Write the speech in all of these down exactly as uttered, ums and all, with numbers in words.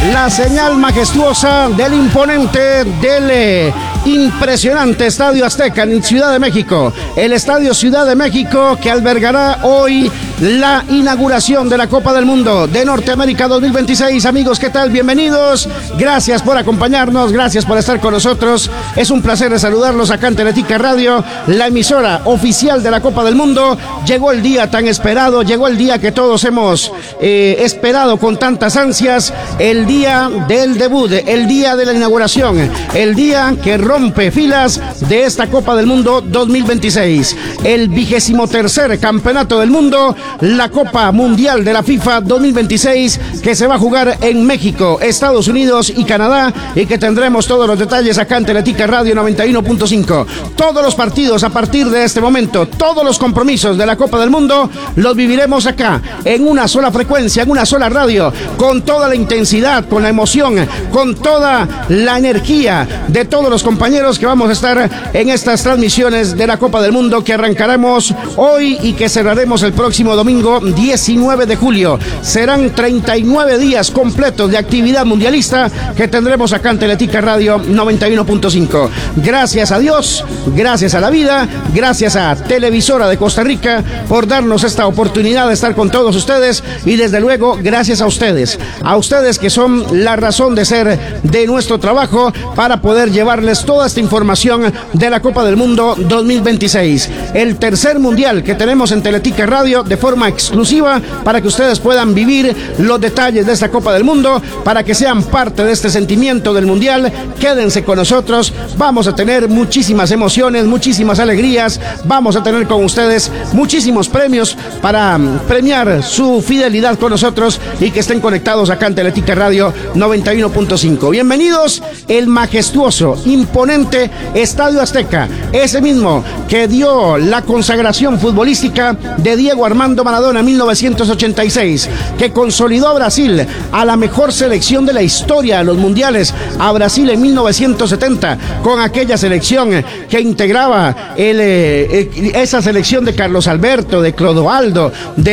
la señal majestuosa del imponente, del eh, impresionante Estadio Azteca en Ciudad de México. El Estadio Ciudad de México que albergará hoy la inauguración de la Copa del Mundo de Norteamérica dos mil veintiséis. Amigos, ¿qué tal? Bienvenidos. Gracias por acompañarnos, gracias por estar con nosotros. Es un placer de saludarlos acá en Teletica Radio, la emisora oficial de la Copa del Mundo. Llegó el día tan esperado, llegó el día que todos hemos eh, esperado con tantas ansias, el día del debut, el día de la inauguración, el día que rompe filas de esta Copa del Mundo dos mil veintiséis, el vigésimo tercer campeonato del mundo, la Copa Mundial de la FIFA dos mil veintiséis, que se va a jugar en México, Estados Unidos y Canadá, y que tendremos todos los detalles acá en Teletica Radio noventa y uno punto cinco. Todos los partidos a partir de este momento, todos los compromisos de la Copa del Mundo los viviremos acá, en una sola frecuencia, en una sola radio, con toda la intensidad, con la emoción, con toda la energía de todos los compañeros que vamos a estar en estas transmisiones de la Copa del Mundo, que arrancaremos hoy y que cerraremos el próximo domingo diecinueve de julio. Serán treinta y nueve días completos de actividad mundialista que tendremos acá en Teletica Radio noventa y uno punto cinco. Gracias a Dios, gracias a la vida, gracias a Televisora de Costa Rica por darnos esta oportunidad de estar con todos ustedes, y desde luego gracias a ustedes, a ustedes que son la razón de ser de nuestro trabajo para poder llevarles toda esta información de la Copa del Mundo dos mil veintiséis, el tercer mundial que tenemos en Teletica Radio de forma exclusiva para que ustedes puedan vivir los detalles de esta Copa del Mundo, para que sean parte de este sentimiento del mundial. Quédense con nosotros, vamos a tener muchísimas emociones, muchísimas alegrías, vamos a tener con ustedes muchísimos premios para premiar su fidelidad con nosotros y que estén conectados acá en Teletica Radio noventa y uno punto cinco. Bienvenidos, el majestuoso, imponente Estadio Azteca, ese mismo que dio la consagración futbolística de Diego Armando Maradona en mil novecientos ochenta y seis, que consolidó a Brasil a la mejor selección de la historia de los mundiales, a Brasil en mil novecientos setenta, con aquella selección que integraba el, eh, esa selección de Carlos Alberto, de Clodoaldo,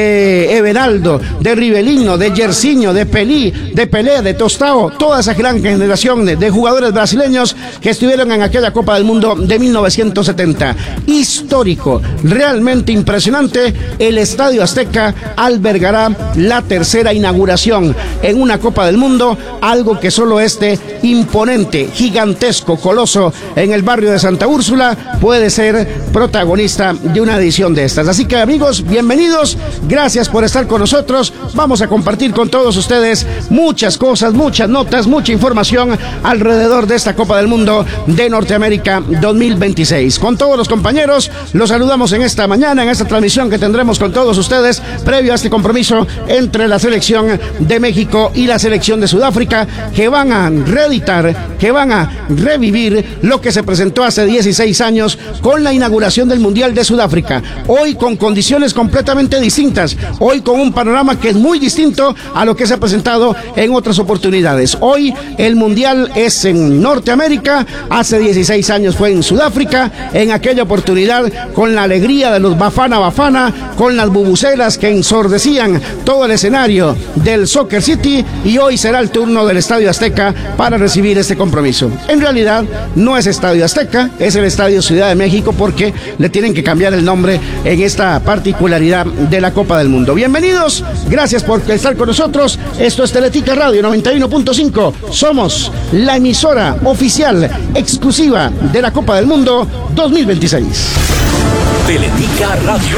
de Everaldo, de Rivelino, de Yersinho, de Pelé, de Pelé, de Tostao, toda esa gran generación de, de jugadores brasileños que estuvieron en aquella Copa del Mundo de mil novecientos setenta. Histórico, realmente impresionante. El Estadio Azteca albergará la tercera inauguración en una Copa del Mundo, algo que solo este imponente, gigantesco coloso en el barrio de Santa Úrsula puede ser protagonista de una edición de estas. Así que, amigos, bienvenidos, gracias por estar con nosotros. Vamos a compartir con todos ustedes muchas cosas, muchas notas, mucha información alrededor de esta Copa del Mundo de Norteamérica dos mil veintiséis. Con todos los compañeros, los saludamos en esta mañana, en esta transmisión que tendremos con todos ustedes, previo a este compromiso entre la selección de México y la selección de Sudáfrica, que van a reeditar, que van a revivir lo que se presentó hace dieciséis años con la inauguración del Mundial de Sudáfrica. Hoy con condiciones completamente distintas, hoy con un panorama que es muy distinto a lo que se ha presentado en otras oportunidades. Hoy el Mundial es en Norteamérica, hace dieciséis años fue en Sudáfrica, en aquella oportunidad con la alegría de los Bafana Bafana, con las bubucelas que ensordecían todo el escenario del Soccer City, y hoy será el turno del Estadio Azteca para recibir este compromiso. En realidad no es Estadio Azteca, es el Estadio Ciudad de México, porque le tienen que cambiar el nombre en esta particularidad de la Copa del Mundo. Bienvenidos, gracias por estar con nosotros. Esto es Teletica Radio noventa y uno punto cinco. Somos la emisora oficial exclusiva de la Copa del Mundo dos mil veintiséis. Teletica Radio.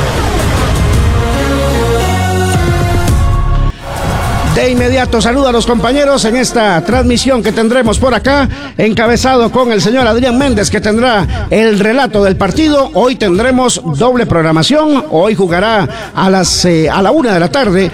De inmediato saludo a los compañeros en esta transmisión que tendremos por acá, encabezado con el señor Adrián Méndez, que tendrá el relato del partido. Hoy tendremos doble programación. Hoy jugará a las eh, a la una de la tarde